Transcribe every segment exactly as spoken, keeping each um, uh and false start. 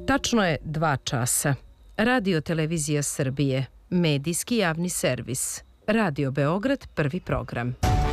Tačno je dva časa. Radio Televizija Srbije, medijski javni servis. Radio Beograd, prvi program.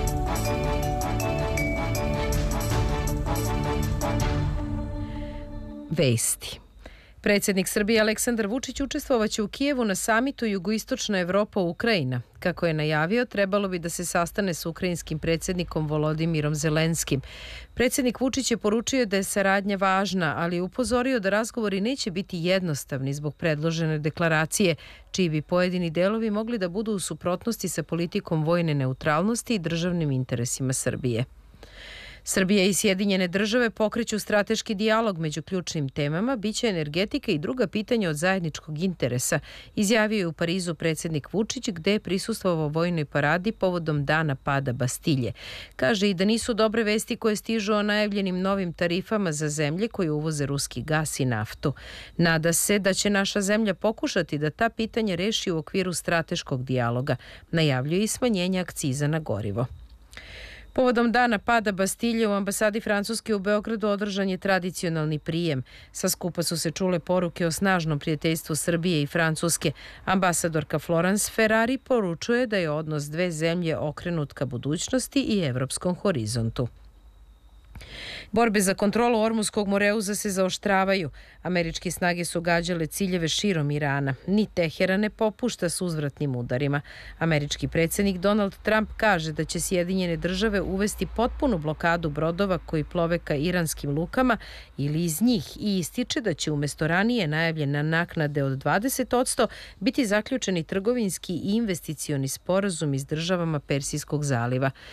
Vesti. Predsjednik Srbije Aleksandar Vučić učestvovaće u Kijevu na samitu Jugoistočna Evropa-Ukrajina. Kako je najavio, trebalo bi da se sastane s ukrajinskim predsjednikom Volodimirom Zelenskim. Predsjednik Vučić je poručio da je saradnja važna, ali je upozorio da razgovori neće biti jednostavni zbog predložene deklaracije, čiji bi pojedini delovi mogli da budu u suprotnosti sa politikom vojne neutralnosti i državnim interesima Srbije. Srbija i Sjedinjene države pokreću strateški dijalog među ključnim temama, biće energetika i druga pitanja od zajedničkog interesa, izjavio je u Parizu predsjednik Vučić, gde je prisustvovao vojnoj paradi povodom dana pada Bastilje. Kaže i da nisu dobre vesti koje stižu o najavljenim novim tarifama za zemlje koje uvoze ruski gas i naftu. Nada se da će naša zemlja pokušati da ta pitanja reši u okviru strateškog dijaloga. Najavljuje i smanjenje akciza na gorivo. Povodom dana pada Bastilje u ambasadi Francuske u Beogradu održan je tradicionalni prijem. Sa skupa su se čule poruke o snažnom prijateljstvu Srbije i Francuske. Ambasadorka Florence Ferrari poručuje da je odnos dve zemlje okrenut ka budućnosti i evropskom horizontu. Borbe za kontrolu Ormuskog moreuza se zaoštravaju. Američke snage su gađale ciljeve širom Irana. Ni Teheran ne popušta s uzvratnim udarima. Američki predsjednik Donald Trump kaže da će Sjedinjene države uvesti potpunu blokadu brodova koji plove ka iranskim lukama ili iz njih i ističe da će umjesto ranije najavljene naknade od dvadeset posto biti zaključeni trgovinski i investicioni sporazum s državama Persijskog zaliva.